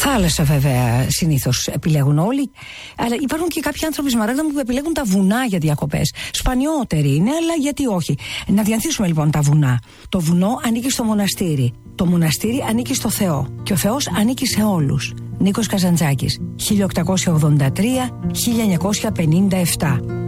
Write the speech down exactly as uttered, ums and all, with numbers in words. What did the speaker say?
Θάλασσα βέβαια συνήθως επιλέγουν όλοι, αλλά υπάρχουν και κάποιοι άνθρωποι, Σμαράγδα μου, που επιλέγουν τα βουνά για διακοπές. Σπανιότεροι είναι, αλλά γιατί όχι. Να διανθίσουμε λοιπόν τα βουνά. Το βουνό ανήκει στο μοναστήρι. Το μοναστήρι ανήκει στο Θεό. Και ο Θεός ανήκει σε όλους. Νίκος Καζαντζάκης, χίλια οκτακόσια ογδόντα τρία με χίλια εννιακόσια πενήντα επτά.